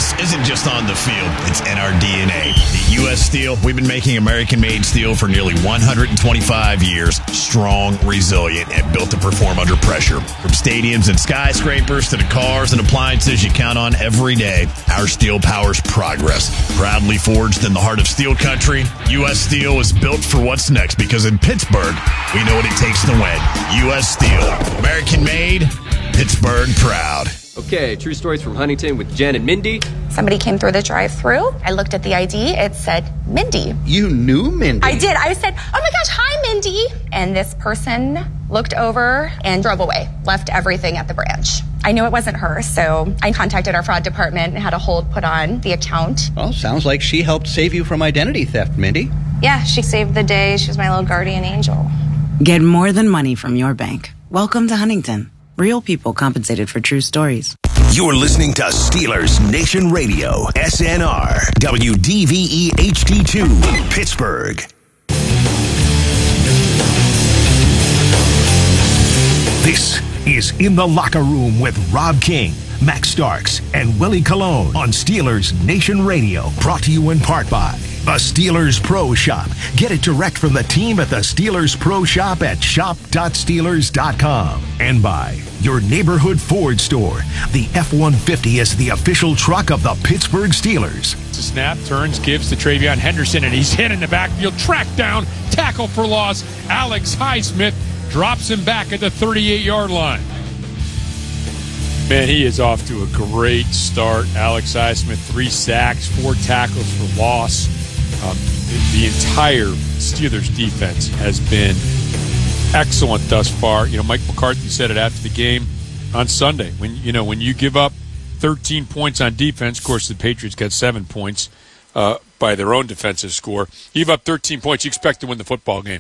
Greatness isn't just on the field, it's in our DNA. At U.S. Steel, we've been making American-made steel for nearly 125 years, strong, resilient, and built to perform under pressure. From stadiums and skyscrapers to the cars and appliances you count on every day, our steel powers progress. Proudly forged in the heart of steel country, U.S. Steel is built for what's next because in Pittsburgh, we know what it takes to win. U.S. Steel, American-made, Pittsburgh proud. Okay, true stories from Huntington with Jen and Mindy. Somebody came through the drive-thru. I looked at the ID. It said Mindy. You knew Mindy? I did. I said, oh my gosh, hi, Mindy. And this person looked over and drove away, left everything at the branch. I knew it wasn't her, so I contacted our fraud department and had a hold put on the account. Well, sounds like she helped save you from identity theft, Mindy. Yeah, she saved the day. She was my little guardian angel. Get more than money from your bank. Welcome to Huntington. Real people compensated for true stories. You're listening to Steelers Nation Radio, SNR, WDVE HD2, Pittsburgh. This is In the Locker Room with Rob King, Max Starks, and Willie Colon on Steelers Nation Radio. Brought to you in part by the Steelers Pro Shop. Get it direct from the team at the Steelers Pro Shop at shop.steelers.com. And by your neighborhood Ford store. The F-150 is the official truck of the Pittsburgh Steelers. The snap, turns, gives to Travion Henderson, and he's hit in the backfield. Track down, tackle for loss. Alex Highsmith drops him back at the 38-yard line. Man, he is off to a great start. Alex Highsmith, 3 sacks, 4 tackles for loss. The entire Steelers defense has been excellent thus far. You know, Mike McCarthy said it after the game on Sunday. When you give up 13 points on defense, of course the Patriots got 7 points by their own defensive score. You give up 13 points, you expect to win the football game.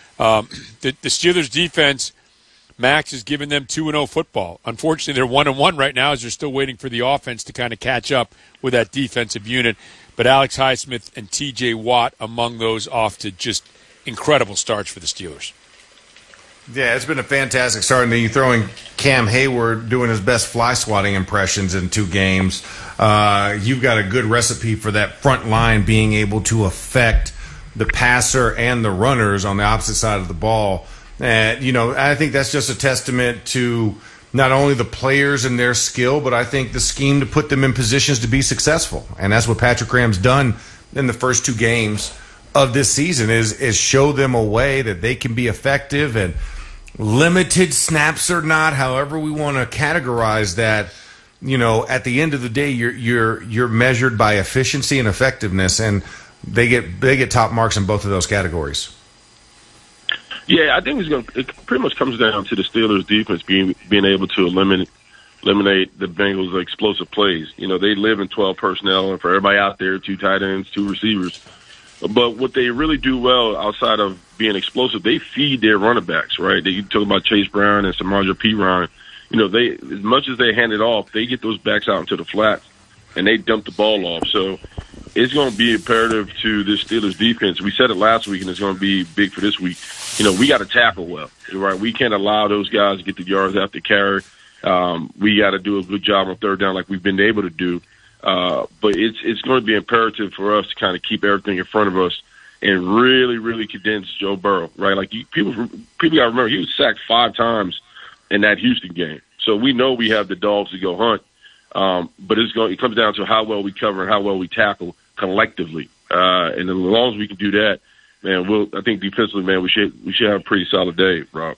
The Steelers defense, Max has given them 2-0 football. Unfortunately, they're 1-1 right now as they're still waiting for the offense to kind of catch up with that defensive unit. But Alex Highsmith and T.J. Watt among those off to just incredible starts for the Steelers. Yeah, it's been a fantastic start. And then you throw in Cam Hayward doing his best fly swatting impressions in 2 games. You've got a good recipe for that front line being able to affect the passer and the runners on the opposite side of the ball. And, I think that's just a testament to not only the players and their skill, but I think the scheme to put them in positions to be successful. And that's what Patrick Graham's done in the first 2 games of this season is show them a way that they can be effective, and limited snaps or not, however we want to categorize that. At the end of the day, you're measured by efficiency and effectiveness, and they get top marks in both of those categories. Yeah, I think it pretty much comes down to the Steelers' defense being able to eliminate the Bengals' explosive plays. They live in 12 personnel, and for everybody out there, 2 tight ends, 2 receivers. But what they really do well outside of being explosive, they feed their running backs, right? You talk about Chase Brown and Samaje Perine. They, as much as they hand it off, they get those backs out into the flats, and they dump the ball off. So it's going to be imperative to this Steelers defense. We said it last week, and it's going to be big for this week. We got to tackle well, right? We can't allow those guys to get the yards after carry. We got to do a good job on third down like we've been able to do. But it's going to be imperative for us to kind of keep everything in front of us and really, really condense Joe Burrow, right? Like people got to remember he was sacked 5 times in that Houston game. So we know we have the dogs to go hunt. But it comes down to how well we cover and how well we tackle collectively. And as long as we can do that, man, I think defensively, man, we should have a pretty solid day, Rob.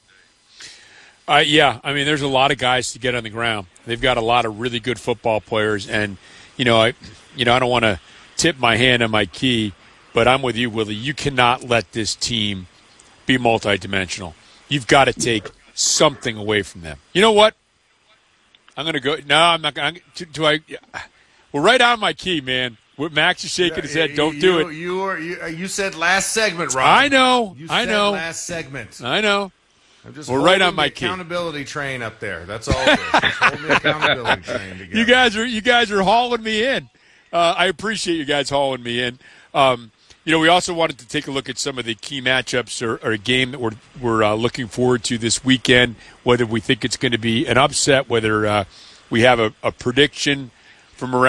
Yeah, I mean, there's a lot of guys to get on the ground. They've got a lot of really good football players, and I don't want to tip my hand on my key, but I'm with you, Willie. You cannot let this team be multidimensional. You've got to take something away from them. You know what? I'm going to go. No, I'm not going to. We're right on my key, man. Max is shaking his head. Don't do it. You said last segment, Rob. I know. You said last segment. I know. We're right on my key. Accountability train up there. That's all it is. Just hold the accountability train together. You guys are hauling me in. I appreciate you guys hauling me in. We also wanted to take a look at some of the key matchups or a game that we're looking forward to this weekend, whether we think it's going to be an upset, whether we have a prediction from around